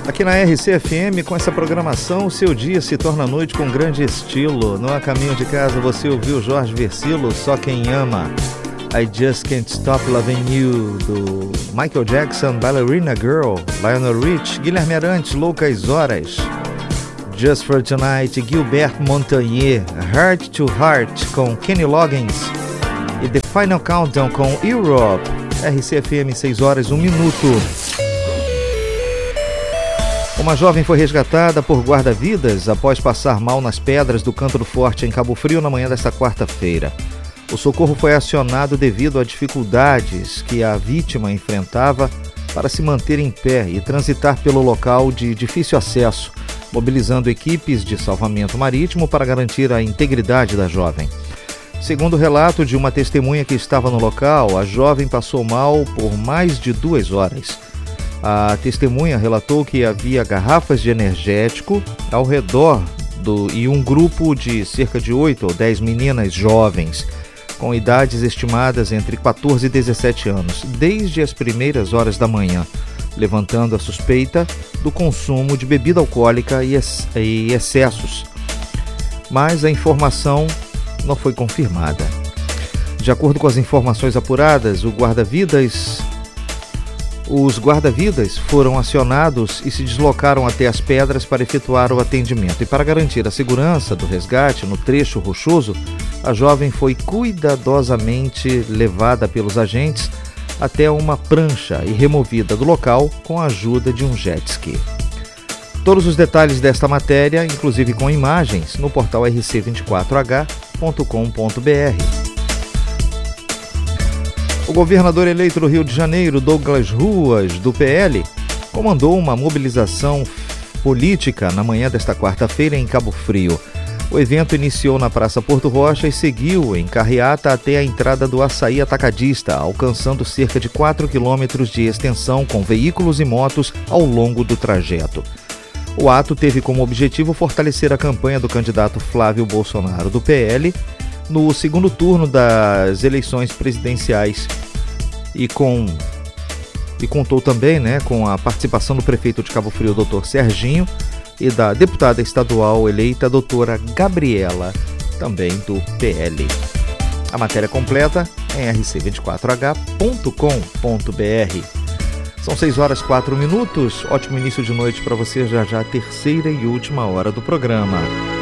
Aqui na RCFM, com essa programação, o seu dia se torna noite com grande estilo. No A Caminho de Casa, você ouviu Jorge Versilo, Só Quem Ama. I Just Can't Stop Loving You, do Michael Jackson, Ballerina Girl, Lionel Rich, Guilherme Arantes, Loucas Horas. Just for Tonight, Gilbert Montagnier, Heart to Heart, com Kenny Loggins. E The Final Countdown, com Europe. RCFM, 6 horas, 1 minuto. Uma jovem foi resgatada por guarda-vidas após passar mal nas pedras do Canto do Forte, em Cabo Frio, na manhã desta quarta-feira. O socorro foi acionado devido a dificuldades que a vítima enfrentava para se manter em pé e transitar pelo local de difícil acesso, mobilizando equipes de salvamento marítimo para garantir a integridade da jovem. Segundo o relato de uma testemunha que estava no local, a jovem passou mal por mais de 2 horas. A testemunha relatou que havia garrafas de energético ao redor e um grupo de cerca de 8 ou 10 meninas jovens, com idades estimadas entre 14 e 17 anos, desde as primeiras horas da manhã, levantando a suspeita do consumo de bebida alcoólica e excessos. Mas a informação não foi confirmada. De acordo com as informações apuradas, os guarda-vidas foram acionados e se deslocaram até as pedras para efetuar o atendimento. E para garantir a segurança do resgate no trecho rochoso, a jovem foi cuidadosamente levada pelos agentes até uma prancha e removida do local com a ajuda de um jet ski. Todos os detalhes desta matéria, inclusive com imagens, no portal rc24h.com.br. O governador eleito do Rio de Janeiro, Douglas Ruas, do PL, comandou uma mobilização política na manhã desta quarta-feira em Cabo Frio. O evento iniciou na Praça Porto Rocha e seguiu em carreata até a entrada do Açaí Atacadista, alcançando cerca de 4 quilômetros de extensão com veículos e motos ao longo do trajeto. O ato teve como objetivo fortalecer a campanha do candidato Flávio Bolsonaro, do PL, no segundo turno das eleições presidenciais e contou também com a participação do prefeito de Cabo Frio, Dr. Serginho, e da deputada estadual eleita, doutora Gabriela, também do PL. A matéria completa é em rc24h.com.br. São 6 horas 4 minutos. Ótimo início de noite para você, já a terceira e última hora do programa.